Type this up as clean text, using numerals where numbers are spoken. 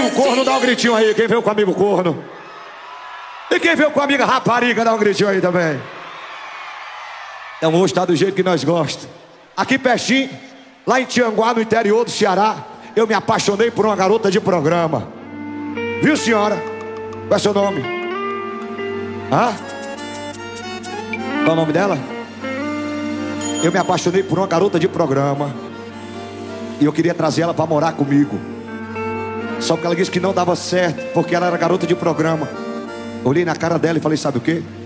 amigo corno, dá um gritinho aí. Quem veio com o amigo corno? E quem veio com a amiga rapariga, dá um gritinho aí também. Então hoje tá do jeito que nós gostamos. Aqui pertinho, lá em Tianguá, no interior do Ceará, eu me apaixonei por uma garota de programa. Viu, senhora? Qual é seu nome? Hã? Qual é o nome dela? Eu me apaixonei por uma garota de programa e eu queria trazer ela para morar comigo. Só que ela disse que não dava certo, porque ela era garota de programa. Olhei na cara dela e falei, sabe o quê?